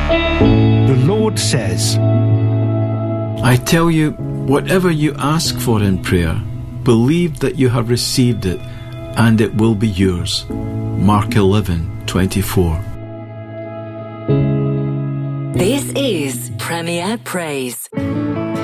The Lord says, I tell you, whatever you ask for in prayer, believe that you have received it, and it will be yours. Mark 11:24. This is Premier Praise.